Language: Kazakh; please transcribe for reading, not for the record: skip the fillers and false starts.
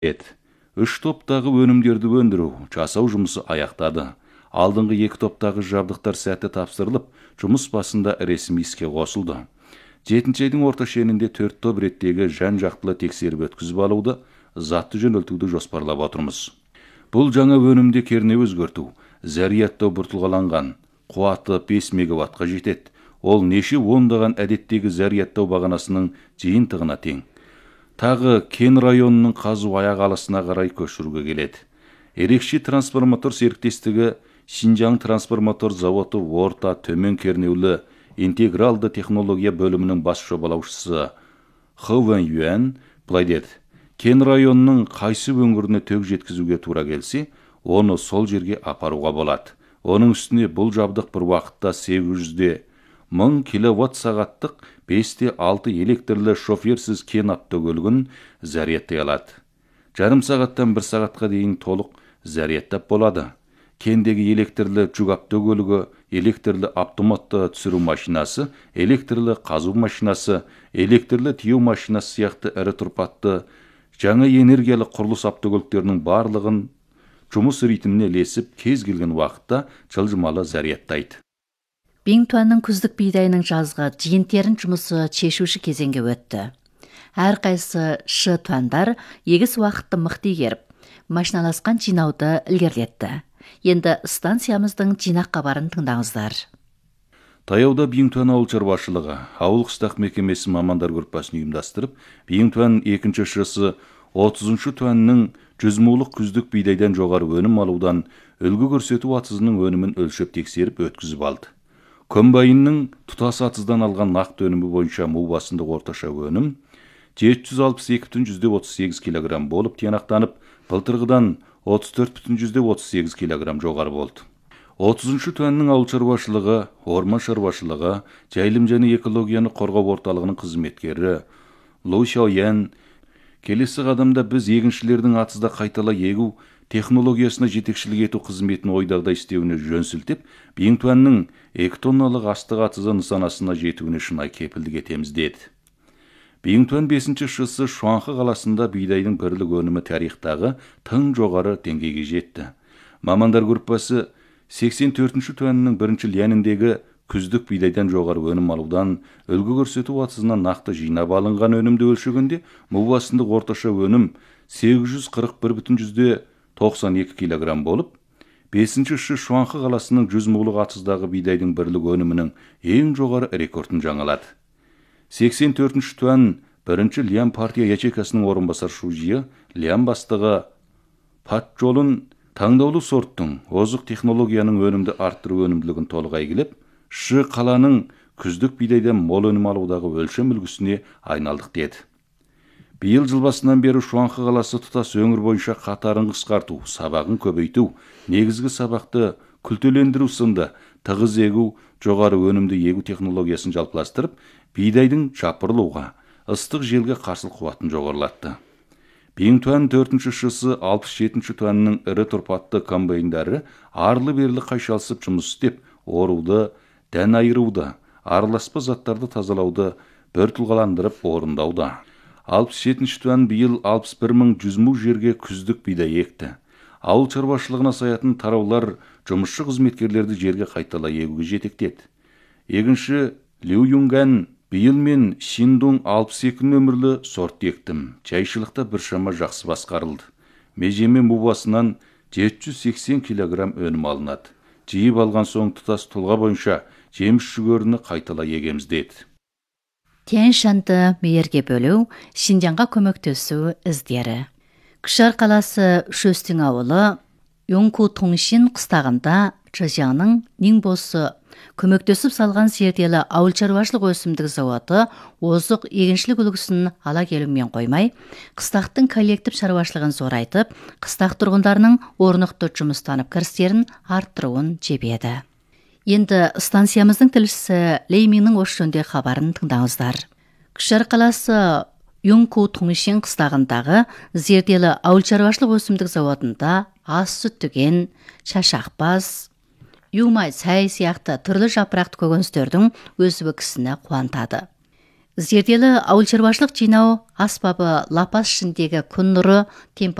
Үш топтағы өнімдерді өндіру, жасау жұмысы аяқтады. Алдыңғы екі топтағы жабдықтар сәтті тапсырылып, жұмыс басында ресми іске қосылды. 7-ші айдың орта шенінде 4 топ реттегі жан-жақтылы тексеріп өткізіп алуды, затты жөнелтуді жоспарлап отырмыз. Бұл жаңа өнімде кернеу өзгерту, зарядтау бұртылғаланған, қуаты 5 мегаваттқа жетеді. Ол неше ондаған әдеттегі зарядтау бағанасының жиынтығына тең. Тағы Кен районының қазу аяқ алысына қарай көшіруге келеді. Ерекше трансформатор серіктестігі Шинжаң трансформатор заводы орта төмен кернеулі интегралды технология бөлімінің бас жобалаушысы Хы Вэн Юэн былай деді: Кен районының қайсы өңіріне төк жеткізуге тура келсе, оны сол жерге апаруға болады. Оның үстіне бұл жабдық бір уақытта 800-де 1000 киловатт сағаттық 5-6 электрлі шоферсіз кен автокөлігін зарядтай алады. Жарым сағаттан 1 сағатқа дейін толық зарядтап болады. Кендегі электрлі жүк автокөлігі, электрлі автоматты түсіру машинасы, электрлі қазу машинасы, электрлі тиеу машинасы сияқты ірі тұрпатты жаңа энергиялы құрылыс автокөліктерінің барлығын жұмыс ритміне ілесіп, кез келген уақытта жылжымалы зарядтайды. Бингтуанның күздік бидайының жазғы жиынтерін жұмысы шешуші кезеңге өтті. Әрқайсы Ш-туандар егіс уақытты мықты игеріп, машиналасқан жинауды ілгерілетті. Енді станциямыздың жинақ хабарын тыңдаңыздар. Таяуда Бингтуан ауыл шаруашылығы, ауыл қыстақ мекемесі мамандар группасын ұйымдастырып, Бингтуан 2-ші Ш-сы 30-шы туанның 100 мулық күздік бидайдан жоғары өнім алудан үлгі көрсету атызының өнімін өлшеп тексеріп өткізіп алды. Комбайнның тұтас атыздан алған нақты өнімі бойынша му басындық орташа өнім 762,38 килограмм болып тиянақтанып, былтырғыдан 34,38 килограмм жоғары болды. 30-шы туанның ауыл шаруашылығы, орман шаруашылығы, жайылым және экологияны қорғау орталығының қызметкері Лу Шаоян келесі қадамда біз егіншілердің атызда қайтала егу технологиясына жетекшілік ету қызметін ойдағдай істеуіне жөн сілтеп, Бингтуанның 2 тонналық астық атызы нысанасына жетуіне шынай кепілдік етеміз деді. Бингтуан 5-ші Ш-сы Шуанхы қаласында бидайдың бірлік өнімі тарихтағы тың жоғары деңгейге жетті. Мамандар группасы 84-ші туанның 1-ші ляніндегі күздік бидайдан жоғары өнім алудан үлгі көрсету атызынан нақты жинап алынған өнімді өлшегенде, му басындық орташа өнім 841,92 килограмм болып, 5-ші Ш Шуанхы қаласының 100 мулық атыздағы бидайдың бірлік өнімінің ең жоғары рекордын жаңалады. 84-ші туан 1-ші Лян партия ячейкасының орынбасар шужиы Лян бастығы Пат жолын таңдаулы сорттың озық технологияның өнімді арттыру өнімділігін толық әйгілеп, Ш қаланың күздік бидайдан мол өнім алудағы өлшем үлгісіне айналдық деді. Биыл жыл басынан бері Шуанхы қаласы тұтас өңір бойынша қатарын қысқарту, сабағын көбейту, негізгі сабақты күлтелендіру сынды тығыз егу, жоғары өнімді егу технологиясын жалпыластырып, бидайдың жапырылуға, ыстық желге қарсыл қуатын жоғарылатты. Бингтуан 4-ші Ш-сы 67-ші туанның ірі тұрпатты комбайндары арлы-берлі қайшалысып жұмыс істеп, оруды, дән айыруды, араласпа заттарды тазалауды бір тұлғаландырып орындауда. 67-ші туан биыл 61,100 му жерге күздік бидай екті. Ауыл шаруашылығына саятын тараулар жұмысшы қызметкерлерді жерге қайтала егуге жетектеді. Егінші Лю Юнган биыл мен Шиндун 62 нөмірлі сорт ектім. Жайшылықта біршама жақсы басқарылды. Межеме му басынан 780 килограмм өнім алынады. Жиып алған соң тұтас тұлға бойынша жеміс жүгеріні қайтала егеміз деді. Тянь-шанды мейерге бөлу, Шинжаңға көмектесу іздері. Күшар қаласы Шөстің ауылы, Йонку Тоңшин қыстағында Чжаңның Нingboсы көмектесіп салған зерделі ауыл шаруашылық өсімдік зауыты озық егіншілік үлгісін ала келумен қоймай, қыстақтың коллектив шаруашылығын зорайтып, қыстақ тұрғындарының орнықты жұмыстанып кірістерін арттыруын жебеді. Енді станциямыздың тілшісі Лейминнің осы жөнде хабарын тыңдаңыздар. Күшар қаласы Йонку Тоңшин қыстағындағы зерделі ауыл шаруашылық өсімдік зауытында ас сүт түген, шашақбас, Юмай сәй сияқты түрлі жапырақты көкөністердің өсуі кісіні қуантады. Зерделі ауыл шаруашылық жинау аспабы лапас ішіндегі күн нұры